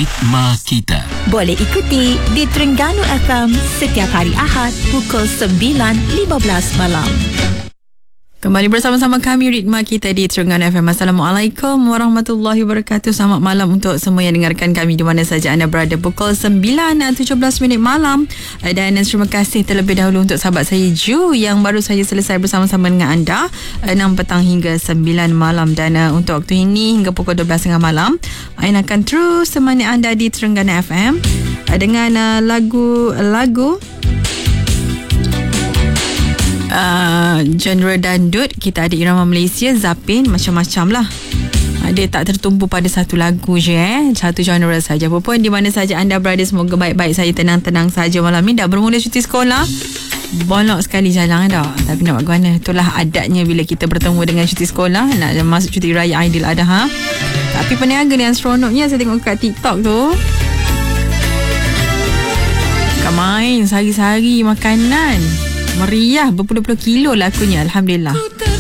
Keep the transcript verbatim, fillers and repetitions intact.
Ritma Kita. Boleh ikuti di Terengganu F M setiap hari Ahad pukul sembilan lima belas malam. Kembali bersama-sama kami Ritma Kita di Terengganu F M. Assalamualaikum warahmatullahi wabarakatuh. Selamat malam untuk semua yang dengarkan kami di mana saja anda berada. Pukul sembilan tujuh belas minit malam. Dan terima kasih terlebih dahulu untuk sahabat saya Ju yang baru saja selesai bersama-sama dengan anda enam petang hingga sembilan malam. Dan uh, untuk waktu ini hingga pukul dua belas tiga puluh malam, Ain akan terus temani anda di Terengganu F M uh, dengan uh, lagu-lagu Uh, genre dandut. Kita ada irama Malaysia, Zapin, macam-macam lah. uh, Dia tak tertumpu pada satu lagu je eh. Satu genre saja. Apapun di mana saja anda berada, semoga baik-baik saja, tenang-tenang saja malam ni. Dah bermula cuti sekolah, bolok sekali jalan dah. Tapi nak buat mana, itulah adatnya bila kita bertemu dengan cuti sekolah, nak masuk cuti raya Aidiladha. Tapi peniaga ni yang seronoknya, saya tengok kat TikTok tu, bukan main, sehari-sehari makanan meriah, berpuluh-puluh kilo lakunya. Alhamdulillah.